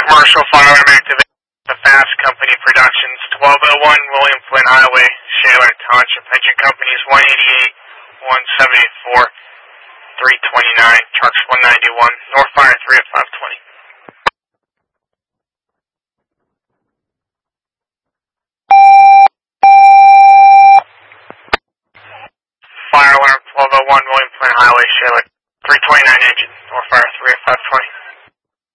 Commercial fire alarm activity. The Fast Company Productions, 1201 William Flynn Highway, Shaler Township. Engine companies 188, 174, 329, trucks 191, North Fire 3 at 520. Fire alarm 1201 William Flynn Highway, Shaler 329 engine, North Fire 3 at 520.